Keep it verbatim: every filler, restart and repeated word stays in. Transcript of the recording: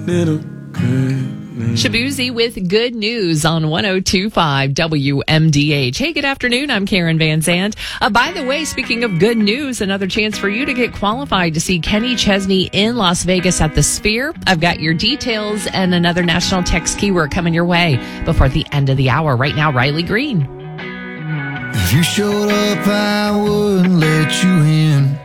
little good. Shabuzi with good news on one oh two point five W M D H. Hey, good afternoon. I'm Karen Van Zandt. Uh, by the way, speaking of good news, another chance for you to get qualified to see Kenny Chesney in Las Vegas at the Sphere. I've got your details and another national text keyword coming your way before the end of the hour. Right now, Riley Green. If you showed up, I wouldn't let you in.